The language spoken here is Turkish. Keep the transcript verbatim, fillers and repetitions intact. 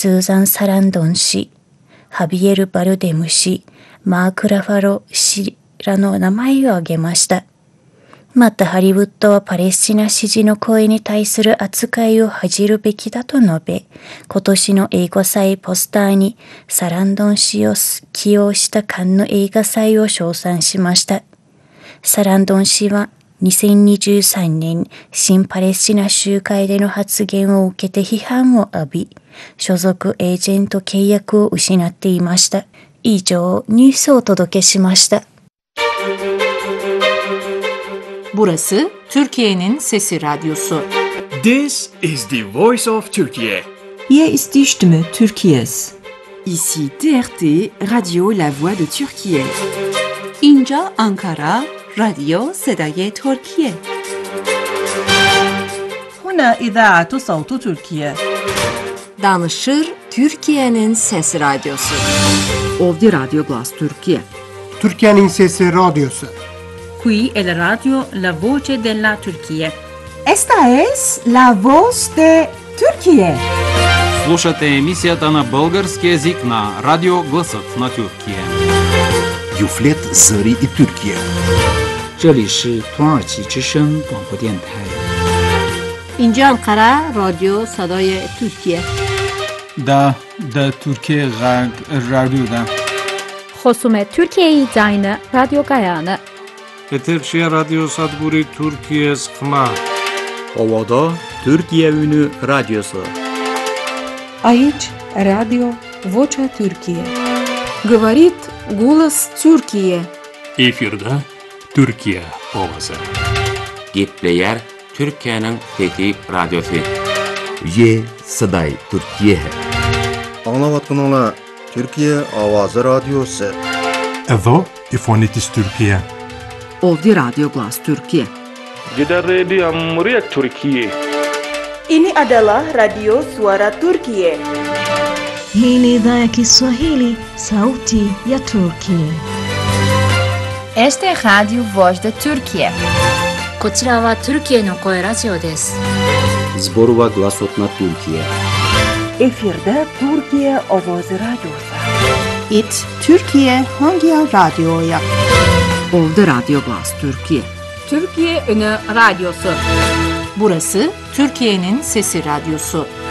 スーザン・サランドン氏、ハビエル・バルデム氏、マーク・ラファロ氏らの名前を挙げました。またハリウッドはパレスチナ支持の声に対する扱いを恥じるべきだと述べ、今年の映画祭ポスターにサランドン氏を起用したカンヌ映画祭を称賛しました。サランドン氏はにせんにじゅうさんねん新パレスチナ集会での発言を受けて批判を浴び、所属エージェント契約を失っていました。以上、ニュースをお届けしました。 Burası Türkiye'nin Sesi Radyosu. This is the voice of Turkey. Hier ist die Stimme Türkiye's. Ici T R T, Radio La Voix de Türkiye. İnca Ankara, Radio Sedaye Türkiye. هنا إذاعة صوت تركيا. Danışır Türkiye'nin Sesi Radyosu. Ovdi Radio Glas Türkiye. Türkiye'nin Sesi Radyosu. Qui è la radio La Voce della Turquía. Esta es la voz de Türkiye. Слушате емисията на български език на Радио Гласът на Türkiye. Юфлет Зари и Türkiye. 这里是土耳其之声广播电台。 İnca Ankara, Radio Sedaye Türkiye. Da, da Türkiye Radyo'da. خصوم Türkiye Zayne Radio Gayane. Eterşehir Radyo Sadguri Türkiye Sıkma. Ovada Türkiye Ünü Radyosu. Aici Radio Vocea Türkiye. Говорит голос Türkiye. Efirde Türkiye ovası. Gitleyer Türkiye'nin Fethi Radyosu. Ye Saday Türkiye. Anlavatkanala Türkiye Avazı Radyosu. Evo İfonitis Türkiye. Ovdi Radio Glas Türkiye. Jeda Radio Muria Türkiye. Ini adalah Radio Suara Turkiye. Hii ni idhaa ya Kiswahili, sauti ya Turkiye. Este es Radio Voz de Turkiye. こちらはトルキエの声ラジオです。 Zborova Glasot na Türkiye. Efirde Türkiye Ovoz Radyosu. It Türkiye Hangi Radyo'ya? Ovdi Radio Glas Türkiye. Türkiye Ünü Radyosu. Burası Türkiye'nin Sesi Radyosu.